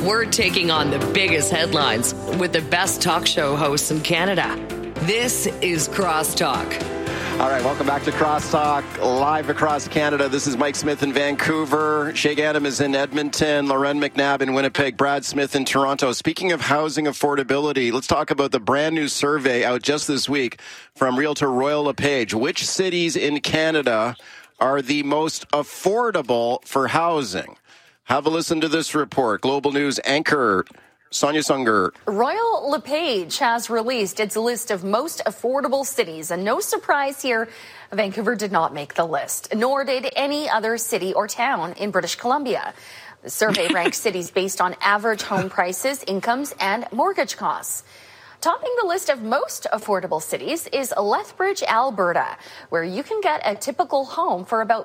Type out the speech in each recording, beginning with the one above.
We're taking on the biggest headlines with the best talk show hosts in Canada. This is Crosstalk. All right, welcome back to Crosstalk, live across Canada. This is Mike Smith in Vancouver. Shay Gandam is in Edmonton. Loren McNabb in Winnipeg. Brad Smith in Toronto. Speaking of housing affordability, let's talk about the brand new survey out just this week from Realtor Royal LePage. Which cities in Canada are the most affordable for housing? Have a listen to this report. Global News anchor Sonia Sunger. Royal LePage has released its list of most affordable cities, and no surprise here, Vancouver did not make the list, nor did any other city or town in British Columbia. The survey ranks cities based on average home prices, incomes, and mortgage costs. Topping the list of most affordable cities is Lethbridge, Alberta, where you can get a typical home for about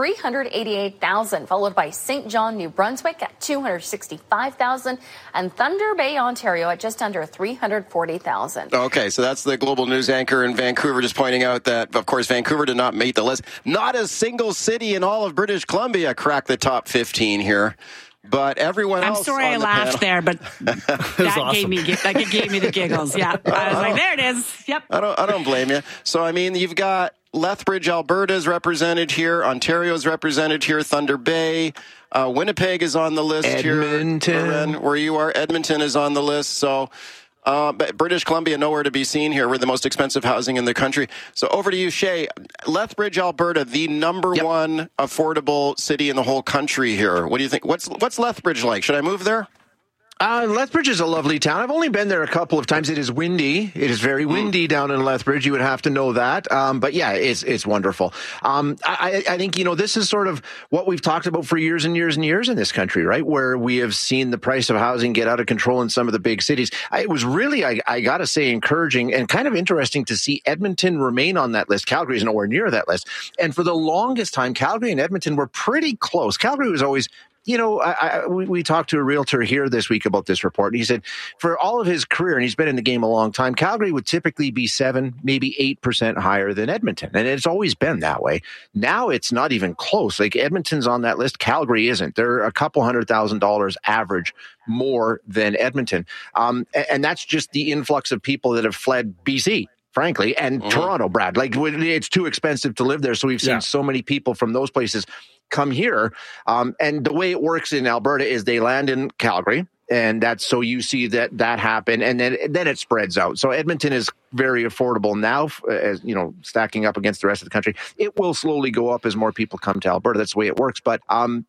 $388,000, followed by St. John, New Brunswick at $265,000, and Thunder Bay, Ontario at just under $340,000. Okay, so that's the Global News anchor in Vancouver just pointing out that, of course, Vancouver did not make the list. Not a single city in all of British Columbia cracked the top 15 here. But everyone else. I'm sorry I laughed there, but that awesome. gave me the giggles. Yeah, I was like, there it is. Yep. I don't blame you. So I mean, you've got Lethbridge, Alberta is represented here. Ontario is represented here. Thunder Bay, Winnipeg is on the list Edmonton. here. Loren, where you are, Edmonton is on the list. So. But British Columbia, nowhere to be seen here. We're the most expensive housing in the country. So over to you, Shay. Lethbridge, Alberta, the number one affordable city in the whole country here. What do you think? What's Lethbridge like? Should I move there? Lethbridge is a lovely town. I've only been there a couple of times. It is windy. It is very windy down in Lethbridge. You would have to know that. But yeah, it's wonderful. I think, this is sort of what we've talked about for years and years and years in this country, right? Where we have seen the price of housing get out of control in some of the big cities. It was really, I got to say, encouraging and kind of interesting to see Edmonton remain on that list. Calgary is nowhere near that list. And for the longest time, Calgary and Edmonton were pretty close. Calgary was always we talked to a realtor here this week about this report, and he said for all of his career, and he's been in the game a long time, Calgary would typically be 7, maybe 8% higher than Edmonton. And it's always been that way. Now it's not even close. Like Edmonton's on that list. Calgary isn't. They're a couple $100,000 average more than Edmonton. And that's just the influx of people that have fled BC. Frankly, and Toronto, Brad, like it's too expensive to live there. So we've seen so many people from those places come here. And the way it works in Alberta is they land in Calgary. And that's so you see that happen, and then it spreads out. So Edmonton is very affordable now, as stacking up against the rest of the country. It will slowly go up as more people come to Alberta. That's the way it works. But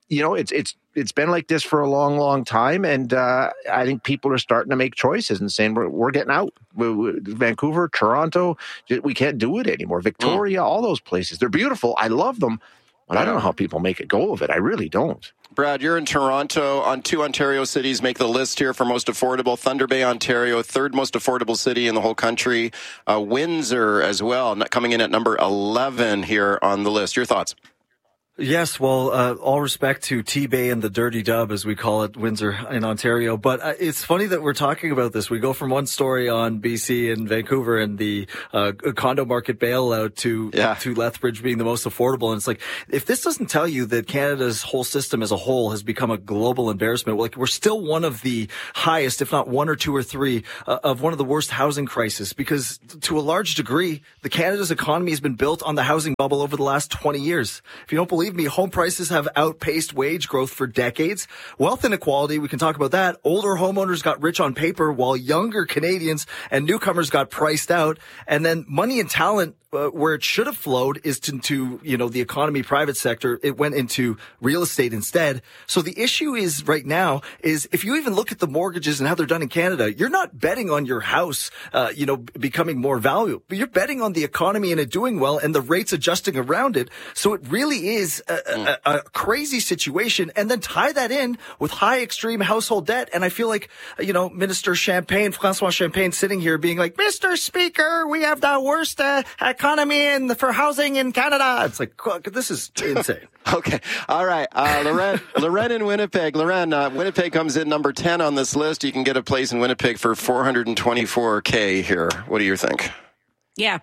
it's been like this for a long, long time, and I think people are starting to make choices and saying we're getting out. Vancouver, Toronto, we can't do it anymore. Victoria, all those places, they're beautiful. I love them, but I don't know how people make a go of it. I really don't. Brad, you're in Toronto. On 2 Ontario cities make the list here for most affordable. Thunder Bay, Ontario, 3rd most affordable city in the whole country. Windsor as well, coming in at number 11 here on the list. Your thoughts? Yes, well, all respect to T-Bay and the Dirty Dub, as we call it, Windsor in Ontario. But it's funny that we're talking about this. We go from one story on BC and Vancouver and the condo market bailout to Lethbridge being the most affordable. And it's like, if this doesn't tell you that Canada's whole system as a whole has become a global embarrassment, like we're still one of the highest, if not 1 or 2 or 3, of one of the worst housing crises. Because to a large degree, Canada's economy has been built on the housing bubble over the last 20 years. If you don't believe me, home prices have outpaced wage growth for decades. Wealth inequality, we can talk about that. Older homeowners got rich on paper while younger Canadians and newcomers got priced out. And then money and talent, where it should have flowed is into the economy, private sector. It went into real estate instead. So the issue is right now is if you even look at the mortgages and how they're done in Canada, you're not betting on your house, becoming more valuable, but you're betting on the economy and it doing well and the rates adjusting around it. So it really is a crazy situation. And then tie that in with high extreme household debt. And I feel like, Minister Champagne, François Champagne sitting here being like, Mr. Speaker, we have the worst economy for housing in Canada. It's like, this is insane. Okay. All right. Loren in Winnipeg. Loren, Winnipeg comes in number 10 on this list. You can get a place in Winnipeg for $424K here. What do you think? Yeah,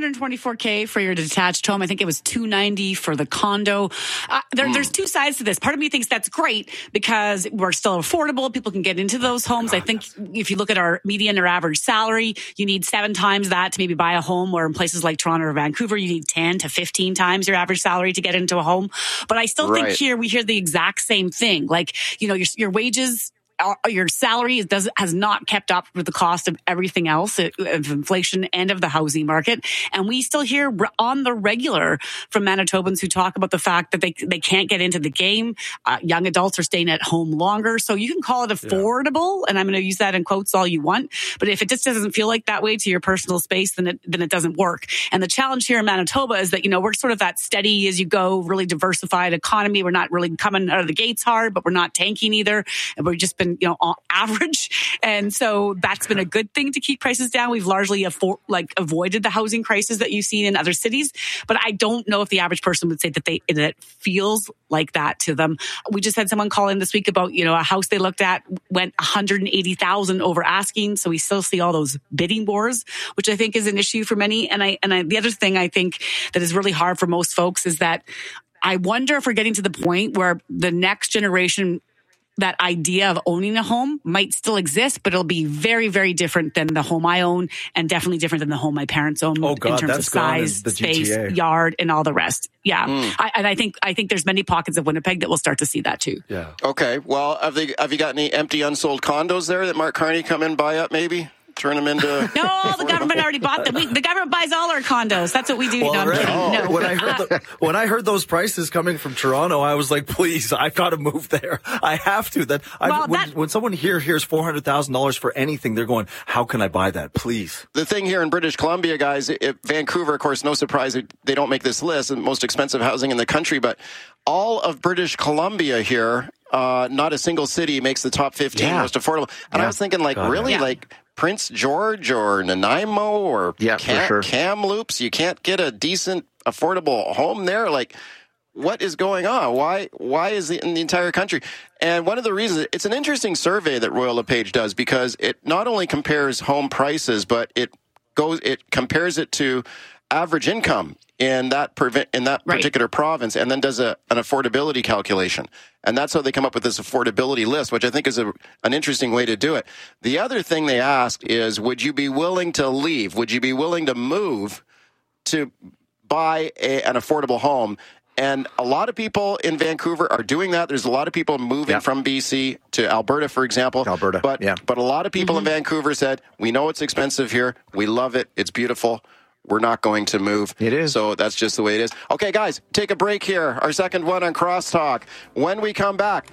$424K for your detached home. I think it was $290 for the condo. There's two sides to this. Part of me thinks that's great because we're still affordable. People can get into those homes. I think if you look at our median or average salary, you need 7 times that to maybe buy a home, where in places like Toronto or Vancouver, you need 10 to 15 times your average salary to get into a home. But I still think here we hear the exact same thing. Like, your wages, your salary has not kept up with the cost of everything else, of inflation and of the housing market. And we still hear on the regular from Manitobans who talk about the fact that they can't get into the game. Young adults are staying at home longer. So you can call it affordable, and I'm going to use that in quotes all you want. But if it just doesn't feel like that way to your personal space, then it doesn't work. And the challenge here in Manitoba is that, we're sort of that steady as you go, really diversified economy. We're not really coming out of the gates hard, but we're not tanking either. And we've just been on average. And so that's been a good thing to keep prices down. We've largely avoided the housing crisis that you've seen in other cities. But I don't know if the average person would say that it feels like that to them. We just had someone call in this week about, a house they looked at went $180,000 over asking. So we still see all those bidding wars, which I think is an issue for many. And the other thing I think that is really hard for most folks is that I wonder if we're getting to the point where the next generation, that idea of owning a home might still exist, but it'll be very, very different than the home I own, and definitely different than the home my parents own in terms of size, space, yard, and all the rest. Yeah. I think there's many pockets of Winnipeg that will start to see that too. Yeah. Okay. Well, have you got any empty, unsold condos there that Mark Carney come in, buy up maybe? Turn them into... No, the government already bought them. The government buys all our condos. That's what we do. Well, no, I'm kidding. No. When I heard those prices coming from Toronto, I was like, please, I've got to move there. I have to. When someone hears $400,000 for anything, they're going, how can I buy that? Please. The thing here in British Columbia, guys, Vancouver, of course, no surprise, they don't make this list, the most expensive housing in the country, but all of British Columbia here, not a single city makes the top 15 most affordable. And I was thinking, like Prince George or Nanaimo or Kamloops, you can't get a decent, affordable home there? Like, what is going on? Why is it in the entire country? And one of the reasons, it's an interesting survey that Royal LePage does, because it not only compares home prices, but it compares it to average income in that particular province, and then does an affordability calculation. And that's how they come up with this affordability list, which I think is an interesting way to do it. The other thing they asked is, would you be willing to leave? Would you be willing to move to buy an affordable home? And a lot of people in Vancouver are doing that. There's a lot of people moving from BC to Alberta, for example. But a lot of people in Vancouver said, we know it's expensive here. We love it. It's beautiful. We're not going to move. It is. So that's just the way it is. Okay, guys, take a break here. Our second one on Crosstalk. When we come back,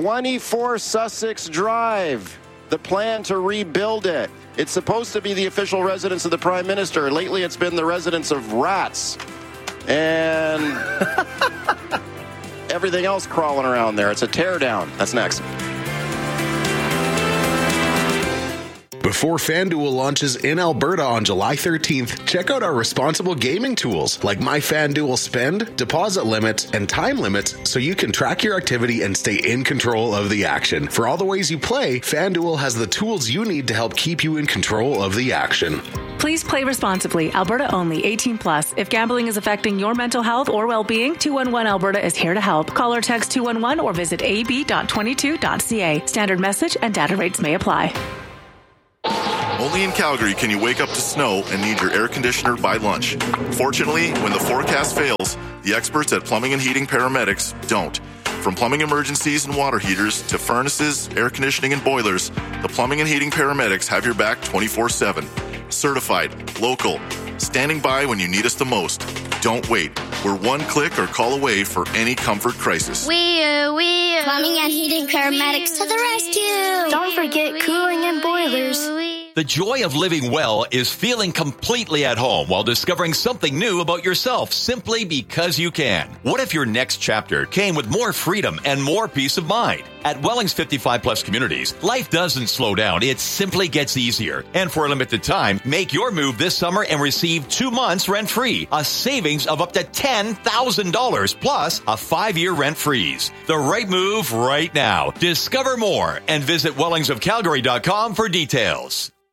24 Sussex Drive. The plan to rebuild it. It's supposed to be the official residence of the Prime Minister. Lately, it's been the residence of rats. And everything else crawling around there. It's a teardown. That's next. Before FanDuel launches in Alberta on July 13th, check out our responsible gaming tools like My FanDuel Spend, deposit limits, and time limits so you can track your activity and stay in control of the action. For all the ways you play, FanDuel has the tools you need to help keep you in control of the action. Please play responsibly. Alberta only. 18 plus. If gambling is affecting your mental health or well-being, 211 Alberta is here to help. Call or text 211 or visit ab.22.ca. Standard message and data rates may apply. Only in Calgary can you wake up to snow and need your air conditioner by lunch. Fortunately, when the forecast fails, the experts at Plumbing and Heating Paramedics don't. From plumbing emergencies and water heaters to furnaces, air conditioning, and boilers, the Plumbing and Heating Paramedics have your back 24/7. Certified, local, standing by when you need us the most. Don't wait. We're one click or call away for any comfort crisis. Plumbing and Heating Paramedics to the rescue. Don't forget cooling and boilers. The joy of living well is feeling completely at home while discovering something new about yourself simply because you can. What if your next chapter came with more freedom and more peace of mind? At Wellings 55 Plus Communities, life doesn't slow down. It simply gets easier. And for a limited time, make your move this summer and receive 2 months rent-free, a savings of up to $10,000 plus a 5-year rent freeze. The right move right now. Discover more and visit wellingsofcalgary.com for details.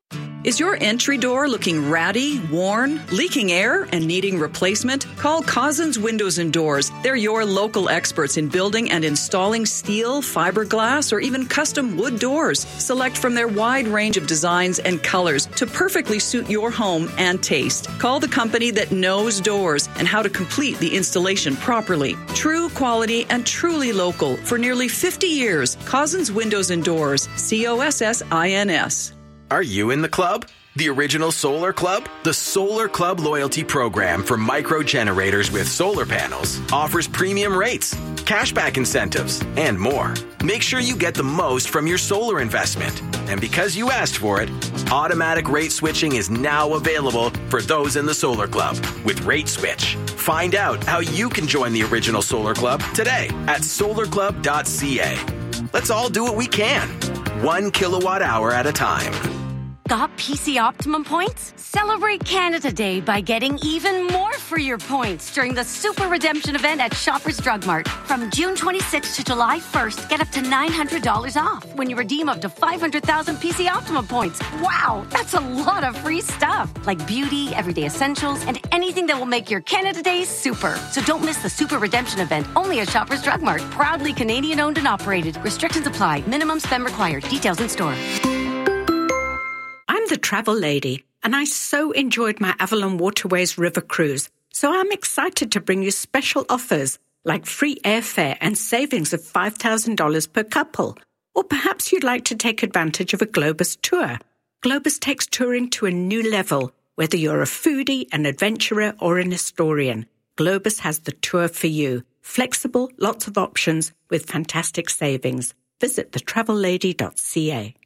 Is your entry door looking ratty, worn, leaking air, and needing replacement? Call Cousins Windows and Doors. They're your local experts in building and installing steel, fiberglass, or even custom wood doors. Select from their wide range of designs and colors to perfectly suit your home and taste. Call the company that knows doors and how to complete the installation properly. True quality and truly local for nearly 50 years. Cousins Windows and Doors. COSSINS. Are you in the club? The original Solar Club? The Solar Club loyalty program for micro generators with solar panels offers premium rates, cashback incentives, and more. Make sure you get the most from your solar investment. And because you asked for it, automatic rate switching is now available for those in the Solar Club with Rate Switch. Find out how you can join the original Solar Club today at solarclub.ca. Let's all do what we can, 1 kilowatt hour at a time. Got PC Optimum points? Celebrate Canada Day by getting even more for your points during the Super Redemption event at Shoppers Drug Mart. From June 26th to July 1st, get up to $900 off when you redeem up to 500,000 PC Optimum points. Wow, that's a lot of free stuff, like beauty, everyday essentials, and anything that will make your Canada Day super. So don't miss the Super Redemption event, only at Shoppers Drug Mart. Proudly Canadian owned and operated. Restrictions apply. Minimum spend required. Details in store. I'm the travel lady, and I so enjoyed my Avalon Waterways River cruise. So I'm excited to bring you special offers like free airfare and savings of $5,000 per couple. Or perhaps you'd like to take advantage of a Globus tour. Globus takes touring to a new level, whether you're a foodie, an adventurer, or an historian. Globus has the tour for you. Flexible, lots of options with fantastic savings. Visit thetravellady.ca.